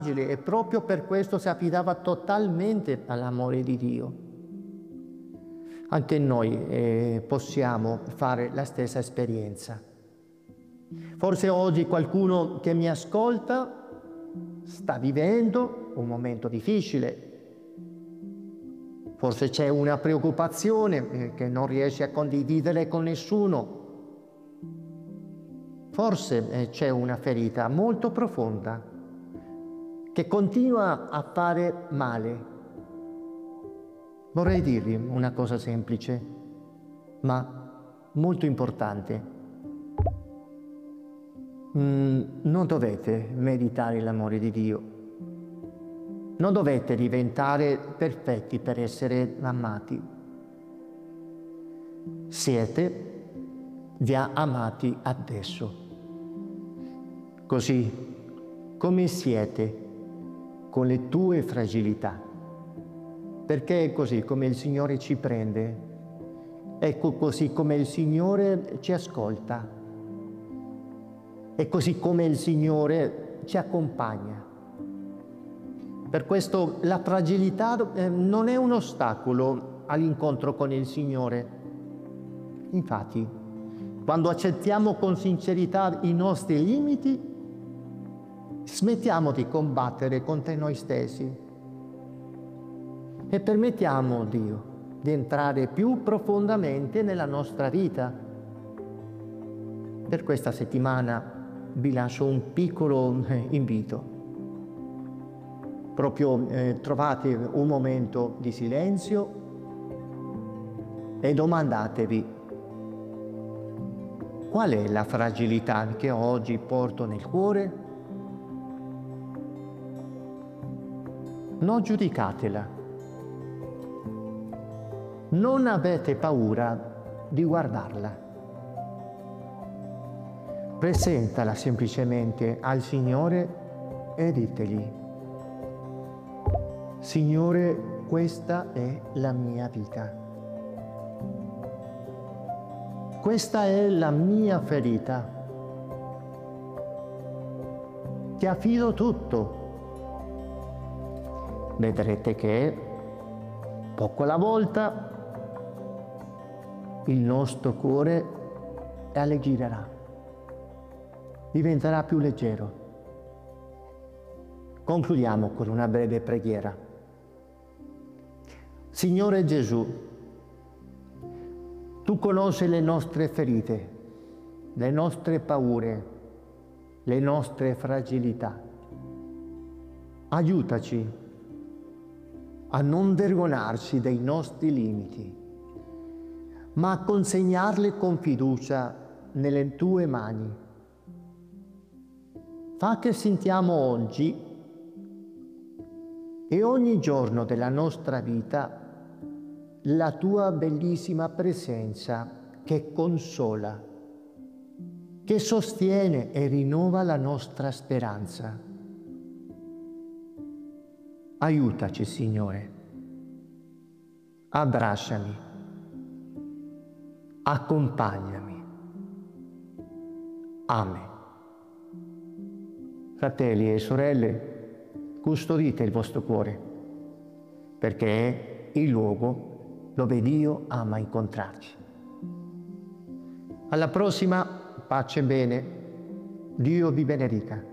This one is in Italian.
e proprio per questo si affidava totalmente all'amore di Dio. Anche noi possiamo fare la stessa esperienza. Forse oggi qualcuno che mi ascolta sta vivendo un momento difficile. Forse c'è una preoccupazione che non riesce a condividere con nessuno. Forse c'è una ferita molto profonda che continua a fare male. Vorrei dirvi una cosa semplice, ma molto importante. Non dovete meritare l'amore di Dio. Non dovete diventare perfetti per essere amati. Siete già amati adesso. Così come siete con le tue fragilità. Perché è così come il Signore ci prende. Ecco così come il Signore ci ascolta. È così come il Signore ci accompagna. Per questo la fragilità non è un ostacolo all'incontro con il Signore. Infatti, quando accettiamo con sincerità i nostri limiti, smettiamo di combattere contro noi stessi e permettiamo a Dio di entrare più profondamente nella nostra vita. Per questa settimana vi lascio un piccolo invito. Proprio trovate un momento di silenzio e domandatevi: qual è la fragilità che oggi porto nel cuore? Non giudicatela. Non avete paura di guardarla. Presentala semplicemente al Signore e ditegli: Signore, questa è la mia vita. Questa è la mia ferita. Ti affido tutto. Vedrete che, poco alla volta, il nostro cuore alleggerirà, diventerà più leggero. Concludiamo con una breve preghiera. Signore Gesù, Tu conosci le nostre ferite, le nostre paure, le nostre fragilità. Aiutaci a non vergognarci dei nostri limiti, ma a consegnarli con fiducia nelle Tue mani. Fa che sentiamo oggi e ogni giorno della nostra vita la Tua bellissima presenza che consola, che sostiene e rinnova la nostra speranza. Aiutaci, Signore. Abbracciami. Accompagnami. Amen. Fratelli e sorelle, custodite il vostro cuore, perché è il luogo dove Dio ama incontrarci. Alla prossima, pace e bene. Dio vi benedica.